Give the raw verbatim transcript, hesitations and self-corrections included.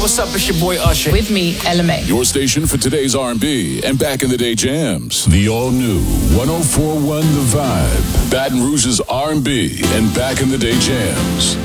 what's up? It's your boy Usher. With me, Ella May. Your station for today's R and B and back in the day jams. The all-new one oh four point one The Vibe. Baton Rouge's R and B and back in the day jams.